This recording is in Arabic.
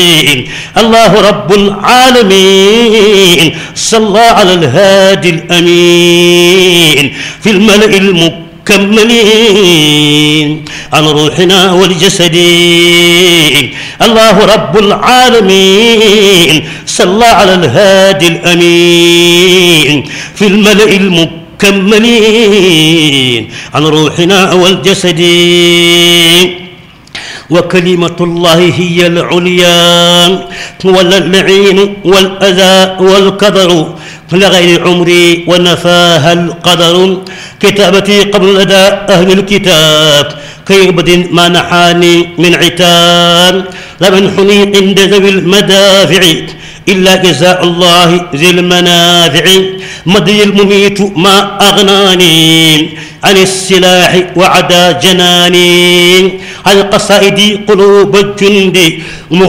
الله رب العالمين صلى على الهادي الأمين في الملأ المكملين عن روحنا والجسد. الله رب العالمين صلى على الهادي الأمين في الملأ المكملين عن روحنا والجسد. وكلمة الله هي العليا ولا اللعين والأذى والقدر لغير عمري ونفاها القدر. كتابتي قبل لدى أهل الكتاب كيبد ما نحاني من عتاب. لمنحني عند ذوي المدافع إلا جزاء الله ذي المنافع. مضي المميت ما أغناني عن السلاح وعدا جناني. عن قصائدي قلوب الجند